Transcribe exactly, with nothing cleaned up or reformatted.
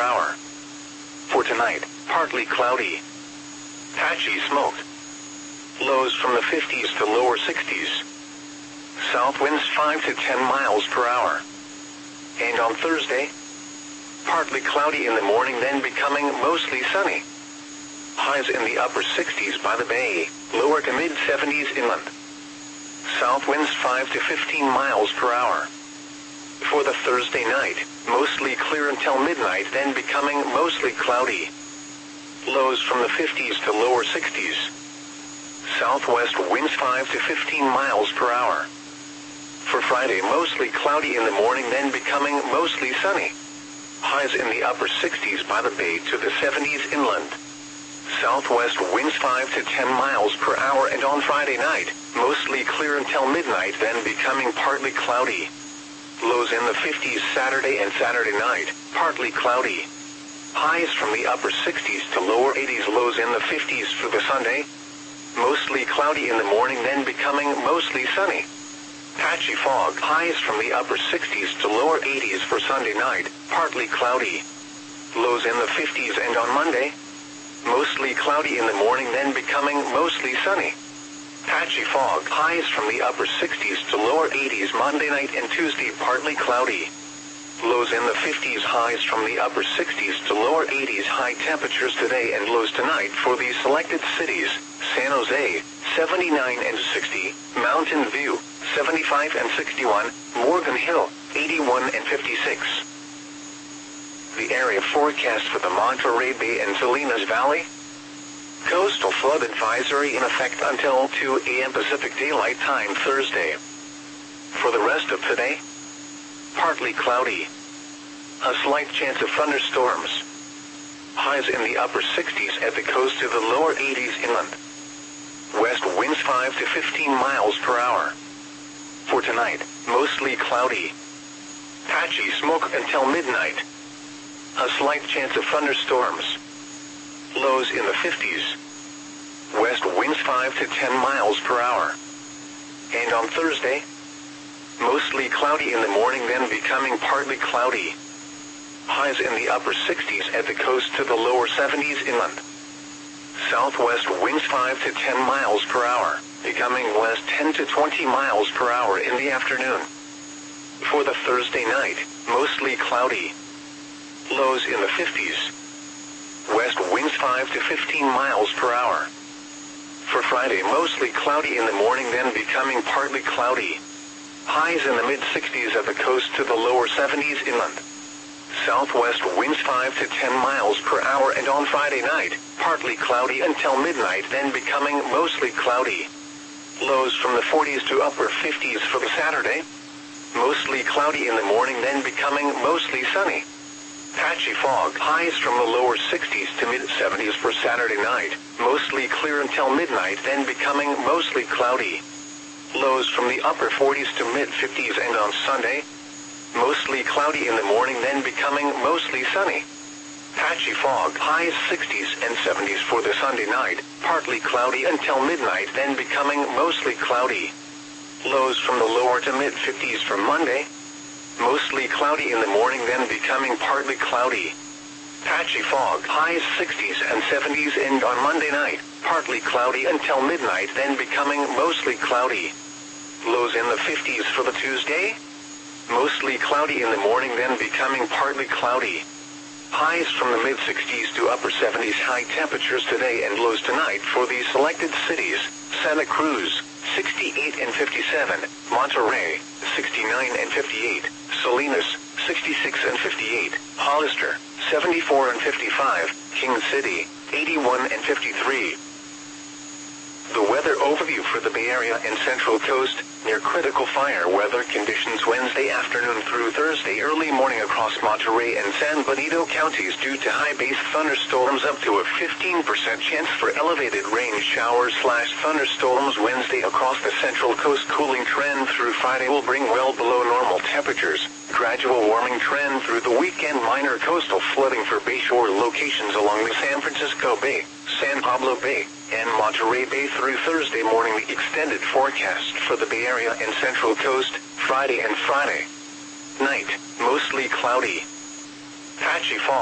hour. For tonight, partly cloudy. Patchy smoke. Lows from the fifties to lower sixties. South winds five to ten miles per hour. And on Thursday, partly cloudy in the morning, then becoming mostly sunny. Highs in the upper sixties by the bay, lower to mid seventies inland. South winds five to fifteen miles per hour. For the Thursday night, mostly clear until midnight, then becoming mostly cloudy. Lows from the fifties to lower sixties. Southwest winds five to fifteen miles per hour. For Friday, mostly cloudy in the morning, then becoming mostly sunny. Highs in the upper sixties by the bay to the seventies inland. Southwest winds five to ten miles per hour, and on Friday night, mostly clear until midnight, then becoming partly cloudy. Lows in the fifties Saturday and Saturday night, partly cloudy. Highs from the upper sixties to lower eighties, lows in the fifties for the Sunday. Mostly cloudy in the morning, then becoming mostly sunny. Patchy fog, highs from the upper sixties to lower eighties for Sunday night, partly cloudy. Lows in the fifties, and on Monday, mostly cloudy in the morning, then becoming mostly sunny. Patchy fog, highs from the upper sixties to lower eighties Monday night and Tuesday, partly cloudy. Lows in the fifties, highs from the upper sixties to lower eighties, high temperatures today and lows tonight for these selected cities: San Jose, seventy-nine and sixty, Mountain View, seventy-five and sixty-one, Morgan Hill, eighty-one and fifty-six. The area forecast for the Monterey Bay and Salinas Valley. Coastal flood advisory in effect until two a m Pacific Daylight Time Thursday. For the rest of today, partly cloudy. A slight chance of thunderstorms. Highs in the upper sixties at the coast to the lower eighties inland. West winds five to fifteen miles per hour. For tonight, mostly cloudy. Patchy smoke until midnight. A slight chance of thunderstorms. Lows in the fifties. West winds five to ten miles per hour. And on Thursday, mostly cloudy in the morning, then becoming partly cloudy. Highs in the upper sixties at the coast to the lower seventies inland. Southwest winds five to ten miles per hour, becoming west ten to twenty miles per hour in the afternoon. For the Thursday night, mostly cloudy. Lows in the fifties. West winds five to fifteen miles per hour. For Friday, mostly cloudy in the morning, then becoming partly cloudy. Highs in the mid-sixties at the coast to the lower seventies inland. Southwest winds five to ten miles per hour, and on Friday night, partly cloudy until midnight, then becoming mostly cloudy. Lows from the forties to upper fifties for the Saturday. Mostly cloudy in the morning, then becoming mostly sunny. Patchy fog, highs from the lower sixties to mid-seventies for Saturday night. Mostly clear until midnight, then becoming mostly cloudy. Lows from the upper forties to mid-fifties, and on Sunday, mostly cloudy in the morning, then becoming mostly sunny. Patchy fog, highs sixties and seventies for the Sunday night, partly cloudy until midnight, then becoming mostly cloudy. Lows from the lower to mid-fifties for Monday, mostly cloudy in the morning, then becoming partly cloudy. Patchy fog, highs sixties and seventies, and on Monday night, partly cloudy until midnight, then becoming mostly cloudy. Lows in the fifties for the Tuesday. Mostly cloudy in the morning, then becoming partly cloudy. Highs from the mid-sixties to upper seventies, high temperatures today and lows tonight for these selected cities: Santa Cruz, sixty-eight and fifty-seven, Monterey, sixty-nine and fifty-eight, Salinas, sixty-six and fifty-eight, Hollister, seventy-four and fifty-five, King City, eighty-one and fifty-three. The weather overview for the Bay Area and Central Coast: near critical fire weather conditions Wednesday afternoon through Thursday early morning across Monterey and San Benito counties due to high base thunderstorms, up to a fifteen percent chance for elevated rain showers slash thunderstorms Wednesday across the Central Coast. Cooling trend through Friday will bring well below normal temperatures. Gradual warming trend through the weekend. Minor coastal flooding for bayshore locations along the San Francisco Bay, San Pablo Bay, and Monterey Bay through Thursday morning. The extended forecast for the Bay Area and Central Coast: Friday and Friday night, mostly cloudy. Patchy fog.